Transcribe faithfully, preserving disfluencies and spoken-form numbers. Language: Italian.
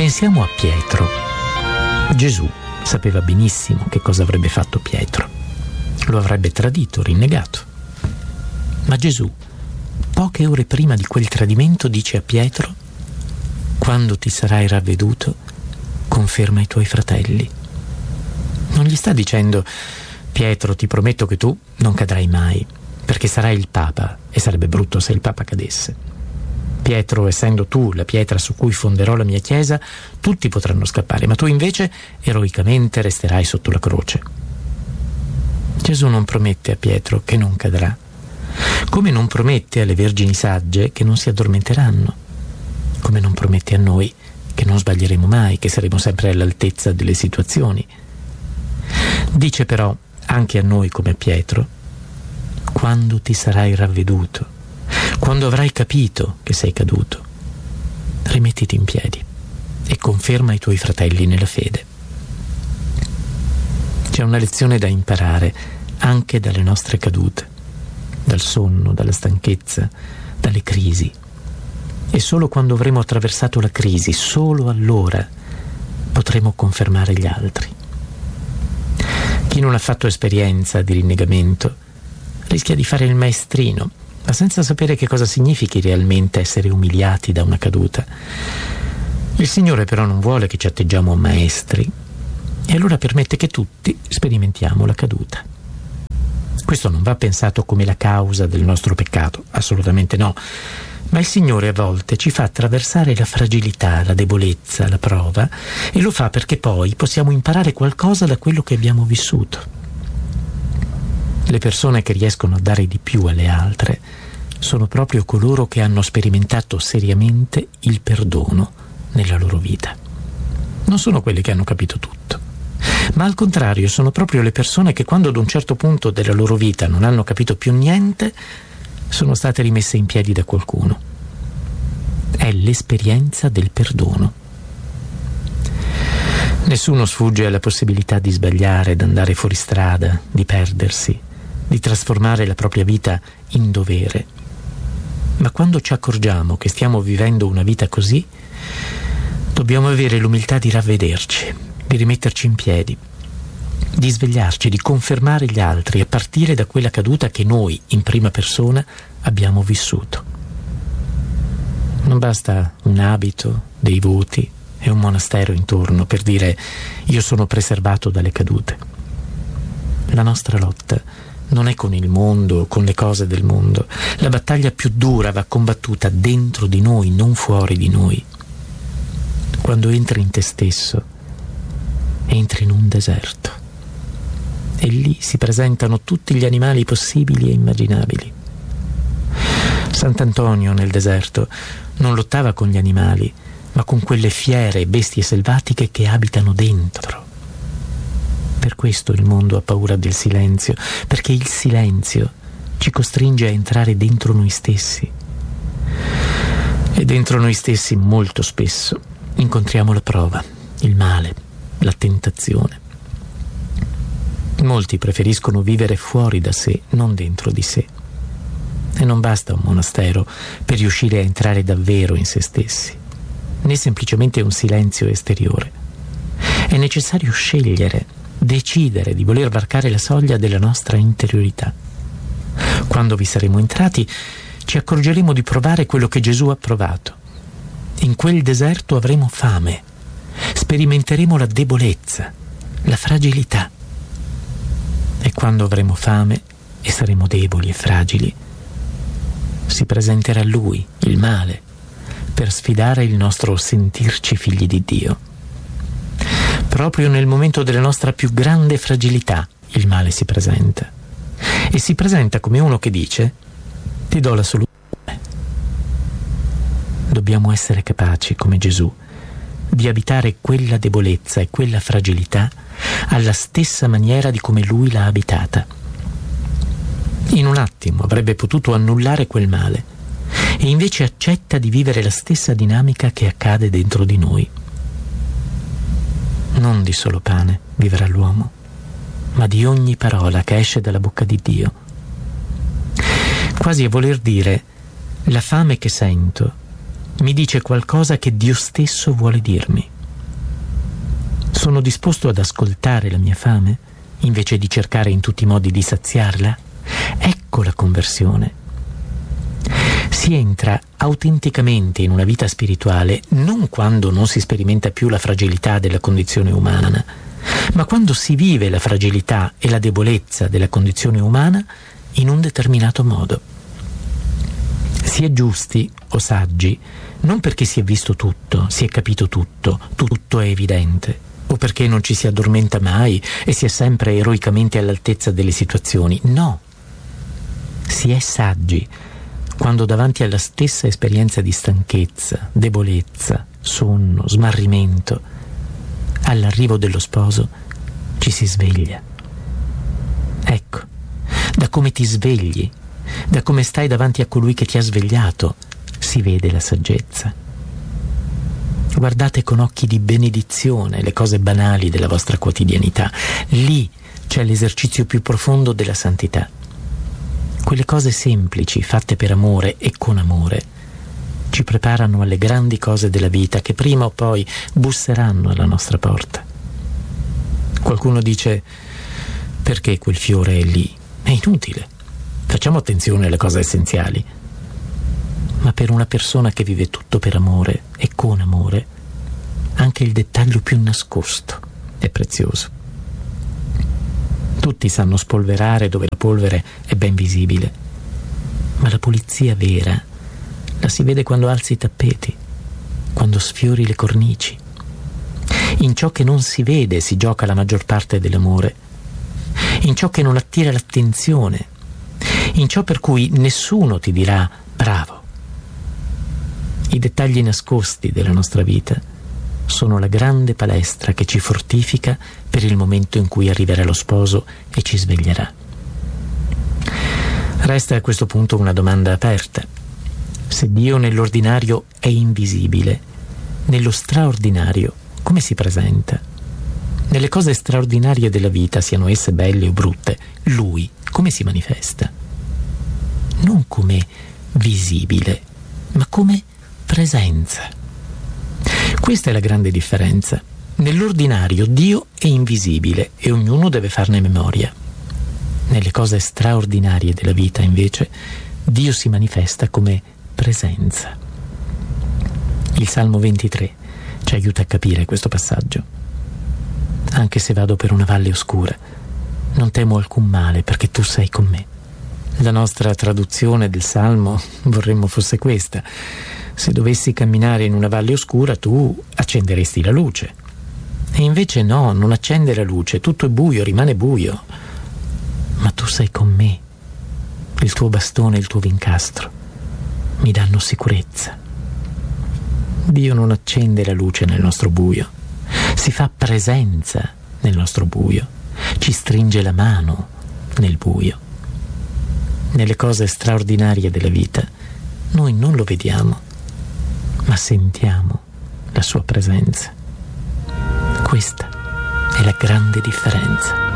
Pensiamo a Pietro. Gesù sapeva benissimo che cosa avrebbe fatto Pietro. Lo avrebbe tradito, rinnegato. Ma Gesù, poche ore prima di quel tradimento, dice a Pietro: quando ti sarai ravveduto, conferma i tuoi fratelli. Non gli sta dicendo: Pietro, ti prometto che tu non cadrai mai, perché sarai il Papa, e sarebbe brutto se il Papa cadesse. Pietro, essendo tu la pietra su cui fonderò la mia chiesa, tutti potranno scappare, ma tu invece eroicamente resterai sotto la croce. Gesù non promette a Pietro che non cadrà, come non promette alle vergini sagge che non si addormenteranno, come non promette a noi che non sbaglieremo mai, che saremo sempre all'altezza delle situazioni. Dice però anche a noi come a Pietro: quando ti sarai ravveduto, quando avrai capito che sei caduto, rimettiti in piedi e conferma i tuoi fratelli nella fede. C'è una lezione da imparare anche dalle nostre cadute, dal sonno, dalla stanchezza, dalle crisi. E solo quando avremo attraversato la crisi, solo allora potremo confermare gli altri. Chi non ha fatto esperienza di rinnegamento rischia di fare il maestrino, ma senza sapere che cosa significhi realmente essere umiliati da una caduta. Il Signore però non vuole che ci atteggiamo a maestri, e allora permette che tutti sperimentiamo la caduta. Questo non va pensato come la causa del nostro peccato, assolutamente no, ma il Signore a volte ci fa attraversare la fragilità, la debolezza, la prova, e lo fa perché poi possiamo imparare qualcosa da quello che abbiamo vissuto. Le persone che riescono a dare di più alle altre sono proprio coloro che hanno sperimentato seriamente il perdono nella loro vita. Non sono quelli che hanno capito tutto, ma al contrario sono proprio le persone che, quando ad un certo punto della loro vita non hanno capito più niente, sono state rimesse in piedi da qualcuno. È l'esperienza del perdono. Nessuno sfugge alla possibilità di sbagliare, di andare fuori strada, di perdersi, di trasformare la propria vita in dovere. Ma quando ci accorgiamo che stiamo vivendo una vita così, dobbiamo avere l'umiltà di ravvederci, di rimetterci in piedi, di svegliarci, di confermare gli altri a partire da quella caduta che noi, in prima persona, abbiamo vissuto. Non basta un abito, dei voti e un monastero intorno per dire: io sono preservato dalle cadute. La nostra lotta non è con il mondo, con le cose del mondo. La battaglia più dura va combattuta dentro di noi, non fuori di noi. Quando entri in te stesso, entri in un deserto. E lì si presentano tutti gli animali possibili e immaginabili. Sant'Antonio nel deserto non lottava con gli animali, ma con quelle fiere bestie selvatiche che abitano dentro. Per questo il mondo ha paura del silenzio, perché il silenzio ci costringe a entrare dentro noi stessi. E dentro noi stessi molto spesso incontriamo la prova, il male, la tentazione. Molti preferiscono vivere fuori da sé, non dentro di sé. E non basta un monastero per riuscire a entrare davvero in se stessi, né semplicemente un silenzio esteriore. È necessario scegliere, decidere di voler varcare la soglia della nostra interiorità. Quando vi saremo entrati, ci accorgeremo di provare quello che Gesù ha provato. In quel deserto avremo fame, sperimenteremo la debolezza, la fragilità. E quando avremo fame e saremo deboli e fragili, si presenterà Lui, il male, per sfidare il nostro sentirci figli di Dio. Proprio nel momento della nostra più grande fragilità il male si presenta. E si presenta come uno che dice: ti do la soluzione. Dobbiamo essere capaci, come Gesù, di abitare quella debolezza e quella fragilità alla stessa maniera di come Lui l'ha abitata. In un attimo avrebbe potuto annullare quel male, e invece accetta di vivere la stessa dinamica che accade dentro di noi. Non di solo pane vivrà l'uomo, ma di ogni parola che esce dalla bocca di Dio. Quasi a voler dire: la fame che sento mi dice qualcosa che Dio stesso vuole dirmi. Sono disposto ad ascoltare la mia fame invece di cercare in tutti i modi di saziarla? Ecco la conversione. Si entra autenticamente in una vita spirituale non quando non si sperimenta più la fragilità della condizione umana, ma quando si vive la fragilità e la debolezza della condizione umana in un determinato modo. Si è giusti o saggi non perché si è visto tutto, si è capito tutto, tutto è evidente, o perché non ci si addormenta mai e si è sempre eroicamente all'altezza delle situazioni. No, si è saggi quando davanti alla stessa esperienza di stanchezza, debolezza, sonno, smarrimento, all'arrivo dello sposo ci si sveglia. Ecco, da come ti svegli, da come stai davanti a colui che ti ha svegliato, si vede la saggezza. Guardate con occhi di benedizione le cose banali della vostra quotidianità. Lì c'è l'esercizio più profondo della santità. Quelle cose semplici, fatte per amore e con amore, ci preparano alle grandi cose della vita che prima o poi busseranno alla nostra porta. Qualcuno dice: perché quel fiore è lì? È inutile. Facciamo attenzione alle cose essenziali. Ma per una persona che vive tutto per amore e con amore, anche il dettaglio più nascosto è prezioso. Tutti sanno spolverare dove la polvere è ben visibile, ma la pulizia vera la si vede quando alzi i tappeti, quando sfiori le cornici. In ciò che non si vede si gioca la maggior parte dell'amore, in ciò che non attira l'attenzione, in ciò per cui nessuno ti dirà bravo. I dettagli nascosti della nostra vita sono la grande palestra che ci fortifica per il momento in cui arriverà lo sposo e ci sveglierà. Resta a questo punto una domanda aperta. Se Dio nell'ordinario è invisibile, nello straordinario come si presenta? Nelle cose straordinarie della vita, siano esse belle o brutte, Lui come si manifesta? Non come visibile, ma come presenza. Questa è la grande differenza. Nell'ordinario Dio è invisibile e ognuno deve farne memoria. Nelle cose straordinarie della vita, invece, Dio si manifesta come presenza. Il Salmo ventitré ci aiuta a capire questo passaggio. Anche se vado per una valle oscura, non temo alcun male perché tu sei con me. La nostra traduzione del Salmo vorremmo fosse questa: se dovessi camminare in una valle oscura, tu accenderesti la luce. E invece no, non accende la luce, tutto è buio, rimane buio. Ma tu sei con me. Il tuo bastone e il tuo vincastro mi danno sicurezza. Dio non accende la luce nel nostro buio, si fa presenza nel nostro buio, ci stringe la mano nel buio. Nelle cose straordinarie della vita noi non lo vediamo, ma sentiamo la sua presenza. Questa è la grande differenza.